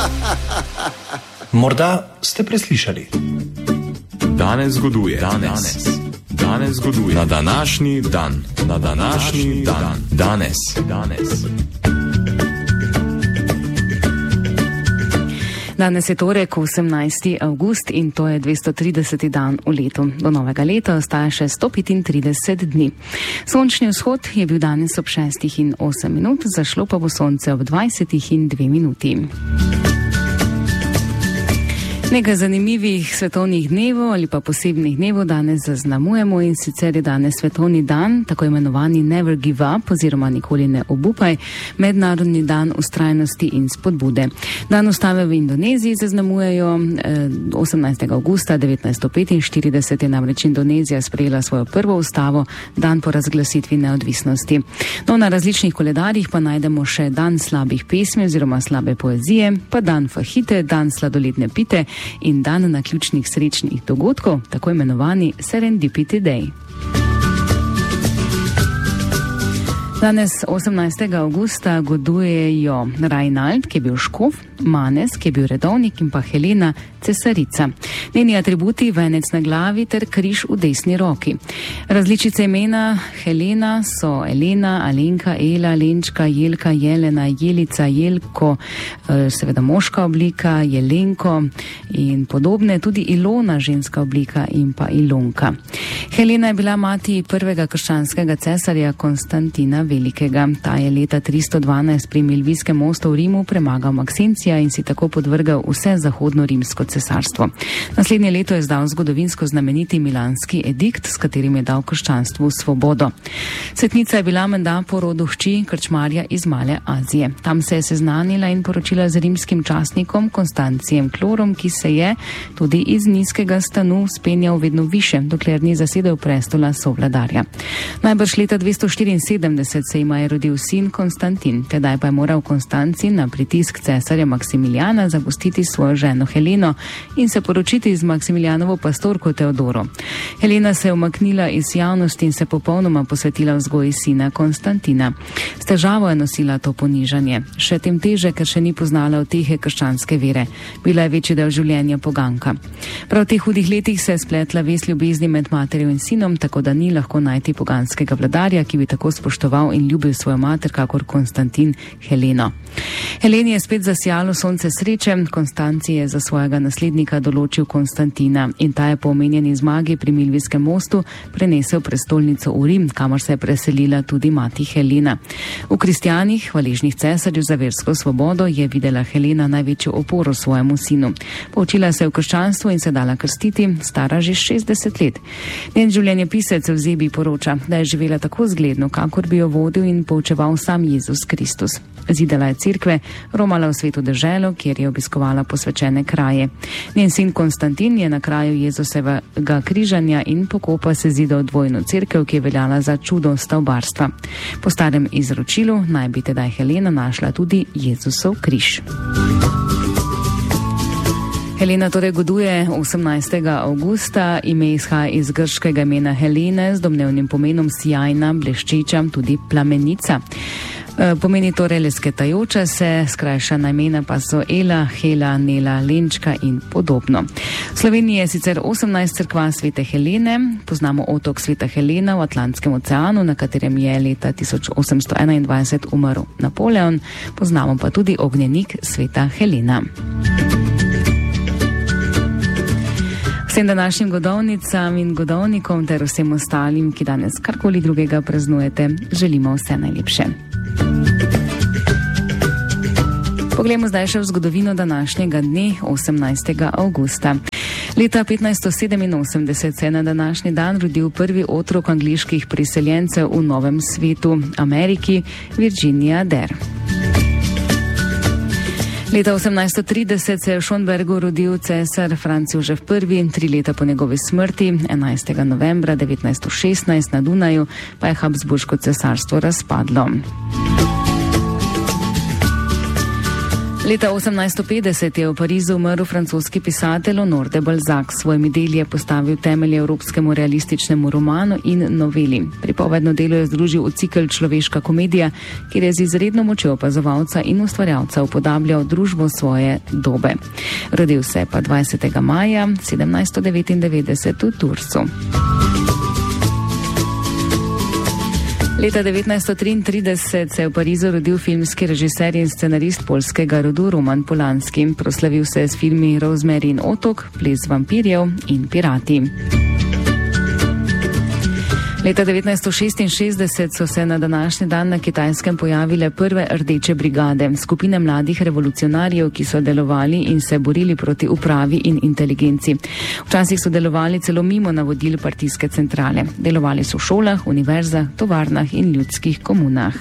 Morda ste preslišali. Danes zgoduje. Danes zgoduje. Na današnji dan. Danes. Danes je torek 18. avgust in to je 230. dan v letu. Do novega leta ostaja še 135 dni. Sončni vzhod je bil danes ob 6:08, zašlo pa bo sonce ob 20:02. Nekaj zanimivih svetovnih dnevov ali pa posebnih dnevov danes zaznamujemo, in sicer je danes svetovni dan, tako imenovani Never Give Up oziroma nikoli ne obupaj, mednarodni dan vztrajnosti in spodbude. Dan ustave v Indoneziji zaznamujejo 18. avgusta 1945 je namreč Indonezija sprejela svojo prvo ustavo, dan po razglasitvi neodvisnosti. No, na različnih koledarjih pa najdemo še dan slabih pesmi oziroma slabe poezije, pa dan fahite, dan sladoledne pite in dan naključnih srečnih dogodkov, tako imenovani Serendipity Day. Danes 18. avgusta godujejo Rajnald, ki je bil škof, Manes, ki je bil redovnik, in pa Helena, cesarica. Njeni atributi: venec na glavi ter križ v desni roki. Različice imena Helena so Elena, Alenka, Ela, Lenčka, Jelka, Jelena, Jelica, Jelko, seveda moška oblika, Jelenko in podobne, tudi Ilona, ženska oblika, in pa Ilonka. Helena je bila mati prvega krščanskega cesarja Konstantina Velikega. Ta je leta 312 pri Milvijskem mostu v Rimu premagal Maksincija in si tako podvrgal vse zahodno rimsko cesarstvo. Naslednje leto je izdal zgodovinsko znameniti Milanski edikt, s katerim je dal krščanstvu svobodo. Svetnica je bila menda po rodu hči krčmarja iz Male Azije. Tam se je seznanila in poročila z rimskim častnikom Konstancijem Klorom, ki se je tudi iz nizkega stanu spenjal vedno više, dokler ni zasedel prestola sovladarja. Najbrž leta 274 se jima je rodil sin Konstantin, tedaj pa je moral Konstancin na pritisk cesarja Maksimiljana zapustiti svojo ženo Heleno in se poročiti z Maksimiljanovo pastorko Teodoro. Helena se je umaknila iz javnosti in se popolnoma posvetila vzgoji sina Konstantina. S težavo je nosila to ponižanje, še tem teže, ker še ni poznala utehe krščanske vere. Bila je večji del življenja poganka. Prav v teh hudih letih se je spletla vez ljubezni med materjo in sinom, tako da ni lahko najti poganskega vladarja, ki bi tako spoštoval in ljubil svojo mater, kakor Konstantin Heleno. Heleni je spet zasijalo sonce sreče, Konstancij je za svojega naslednika določil Konstantina in ta je po omenjeni zmagi pri Milvijskem mostu prenesel prestolnico v Rim, kamor se je preselila tudi mati Helena. V kristjanih, hvaležnih cesarju za versko svobodo, je videla Helena največjo oporo svojemu sinu. Poučila se je v krščanstvu in se dala krstiti, stara že 60 let. Njen življenjepisec Evzebij poroča, da je živela tako zgledno, kakor bi jo vodil in poučeval sam Jezus Kristus. Zidala je cerkve, romala v sveto deželo, kjer je obiskovala posvečene kraje. Njen sin Konstantin je na kraju Jezusovega križanja in pokopa se zidal dvojno cerkev, ki je veljala za čudo stavbarstva. Po starem izročilu naj bi tedaj Helena našla tudi Jezusov križ. Helena torej goduje 18. avgusta, ime izhaja iz grškega imena Helene z domnevnim pomenom sijajna, bleščeča, tudi plamenica. Pomeni torej lesketajoča se, skrajšana imena pa so Ela, Hela, Nela, Lenčka in podobno. V Sloveniji je sicer 18 cerkva svete Helene, poznamo otok Sveta Helena v Atlantskem oceanu, na katerem je leta 1821 umrl Napoleon, poznamo pa tudi ognjenik Sveta Helena. Vsem današnjim godovnicam in godovnikom ter vsem ostalim, ki danes karkoli drugega praznujete, želimo vse najlepše. Poglejmo zdaj še v zgodovino današnjega dne, 18. avgusta. Leta 1587 se je na današnji dan rodil prvi otrok angleških priseljencev v Novem svetu, Ameriki, Virginia Dare. Leta 1830 se je v Schönbergu rodil cesar Franc Jožef I, 3 leta po njegovi smrti, 11. novembra 1916 na Dunaju pa je Habsburško cesarstvo razpadlo. Leta 1850 je v Parizu umrl francoski pisatelj Honoré de Balzac. S svojimi deli je postavil temelje evropskemu realističnemu romanu in noveli. Pripovedno delo je združil v cikel Človeška komedija, kjer je z izredno močjo opazovalca in ustvarjalca upodabljal družbo svoje dobe. Rodil se pa 20. maja 1799 v Tursu. Leta 1933 se je v Parizu rodil filmski režiser in scenarist poljskega rodu Roman Polanski. Proslavil se je s filmi Rosemary in Otok, Ples vampirjev in Pirati. Leta 1966 so se na današnji dan na Kitajskem pojavile prve rdeče brigade, skupine mladih revolucionarjev, ki so delovali in se borili proti upravi in inteligenci. Včasih so delovali celo mimo navodil partijske centrale. Delovali so v šolah, univerzah, tovarnah in ljudskih komunah.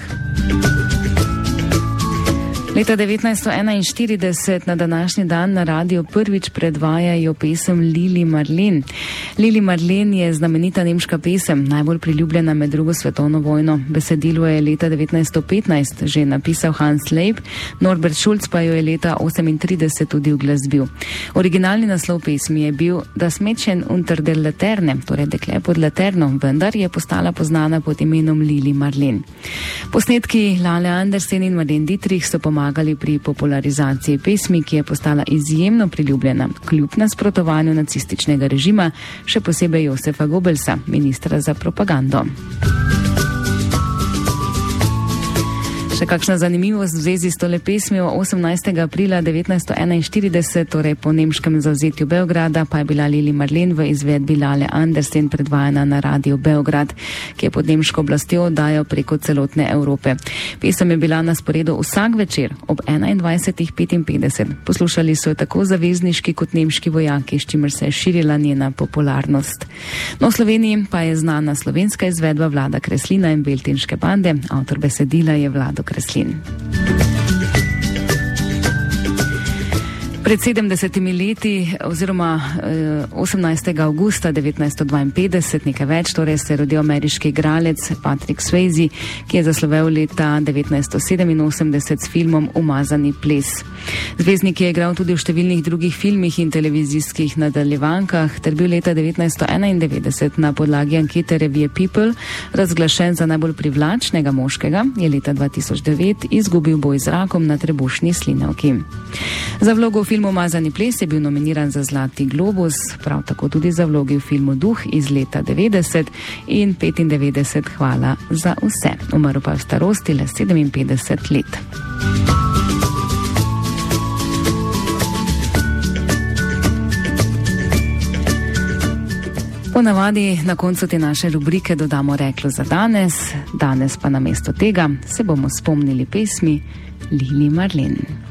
Leta 1941 na današnji dan na radiju prvič predvajajo pesem Lili Marleen. Lili Marleen je znamenita nemška pesem, najbolj priljubljena med drugo svetovno vojno. Besedilo je leta 1915 že napisal Hans Leib, Norbert Schulz pa jo je leta 1938 tudi uglasbil. Originalni naslov pesmi je bil Das Mädchen unter der Laterne, torej Dekle pod laterno, vendar je postala poznana pod imenom Lili Marleen. Posnetki Lale Andersen in Marlene Dietrich so pomagali pri popularizaciji pesmi, ki je postala izjemno priljubljena, kljub nasprotovanju nacističnega režima, še posebej Josefa Goebbelsa, ministra za propagando. Še kakšna zanimivost v zvezi s tole pesmijo? 18. aprila 1941, torej po nemškem zavzetju Beograda, pa je bila Lili Marleen v izvedbi Lale Andersen predvajana na Radio Beograd, ki je pod nemško oblastjo oddajal preko celotne Evrope. Pesem je bila na sporedu vsak večer ob 21:55. Poslušali so jo tako zavezniški kot nemški vojaki, s čimer se je širila njena popularnost. No, v Sloveniji pa je znana slovenska izvedba Vlada Kreslina in Beltinške bande. Avtor besedila je Vlado Kreslin. Pred 70 leti, oziroma 18. avgusta 1952, nekaj več, torej se je rodil ameriški igralec Patrick Swayze, ki je zaslovel leta 1987 s filmom Umazani ples. Zvezdnik je igral tudi v številnih drugih filmih in televizijskih nadaljevankah, ter bil leta 1991 na podlagi ankete revije People razglašen za najbolj privlačnega moškega, je leta 2009 izgubil boj z rakom na trebušni slinavki. Za vlogo v filmu Umazani ples je bil nominiran za Zlati globus, prav tako tudi za vlogi v filmu Duh iz leta 90 in 95 Hvala za vse. Umrl pa v starosti le 57 let. Ponavadi na koncu te naše rubrike dodamo reklo za danes, danes pa namesto tega se bomo spomnili pesmi Lili Marleen.